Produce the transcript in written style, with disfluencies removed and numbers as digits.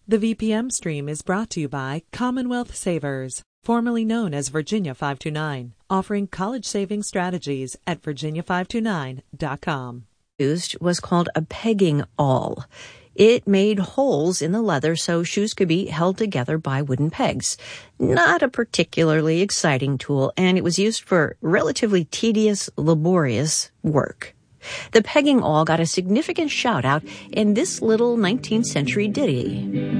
The VPM stream is brought to you by Commonwealth Savers, formerly known as Virginia 529, offering college saving strategies at virginia529.com. Used was called a pegging awl. It made holes in the leather so shoes could be held together by wooden pegs. Not a particularly exciting tool, and it was used for relatively tedious, laborious work. The pegging awl got a significant shout-out in this little 19th century ditty.